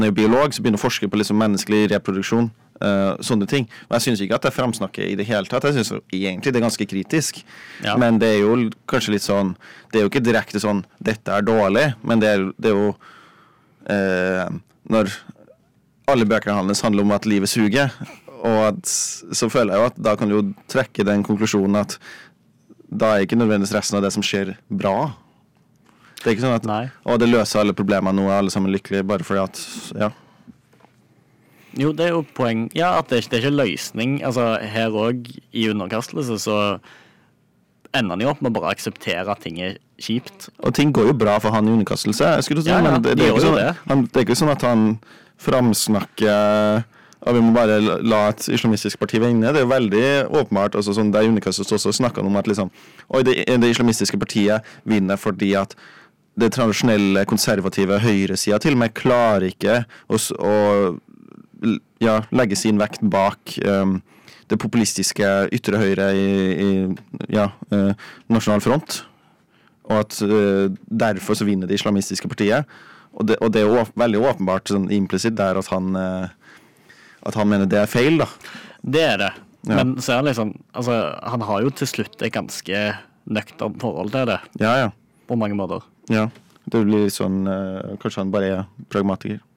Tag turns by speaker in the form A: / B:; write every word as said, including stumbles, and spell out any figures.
A: er jo biolog, så begynner å forske på liksom menneskelig reproduksjon, uh, sånne ting. Og jeg synes ikke at det fremsnakker i det hele tatt. Jeg synes egentlig det er ganske kritisk. Ja. Men det er jo kanskje litt sånn, det er jo ikke direkte sånn, dette er dårlig, men det er, det er jo uh, når alle bøkene hans handler om at livet suger, og at, så føler jeg jo at da kan du jo trekke den konklusjonen at da er ikke nødvendigvis resten av det som skjer bra. Det er ikke sånn at å, det løser alle problemer nå, er alle sammen lykkelige, bare fordi at, ja.
B: Jo, det er jo poeng, ja, at det, det er ikke løsning. Altså, her også, i underkastelse, så ender han jo opp med å bare akseptere at ting er kjipt.
A: Og ting går jo bra for han i underkastelse. Jeg skulle si, ja, ja, men det, det, er ikke sånn, det. Han, det er ikke sånn at han framsnakker og vi må bare la et islamistisk parti vinne. Det er jo veldig åpenbart, altså, sånn, der i underkastelse også snakket om at liksom, oi, det, det islamistiske partiet vinner fordi at det tradisjonelle konservative høyresida til og med klarer ikke å, å ja, legge sin vekt bak um, det populistiske ytre høyre i, i ja, uh, nasjonal front, og at uh, derfor så vinner det islamistiske partiet, og det, og det er jo veldig åpenbart sånn, implisitt der at han uh, at han mener det er feil da.
B: Det er det, ja. Men så er han liksom, altså, han har jo til slutt et ganske nøktert forhold til det.
A: Ja, ja.
B: På mange måter.
A: Ja, det blir sånn, uh, kanskje han bare er pragmatiker.